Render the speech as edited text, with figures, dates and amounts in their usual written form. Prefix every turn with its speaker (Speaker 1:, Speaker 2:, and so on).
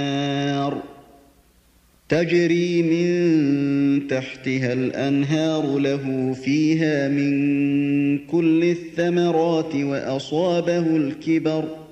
Speaker 1: النار تجري من تحتها الأنهار له فيها من كل الثمرات وأصابه الكبر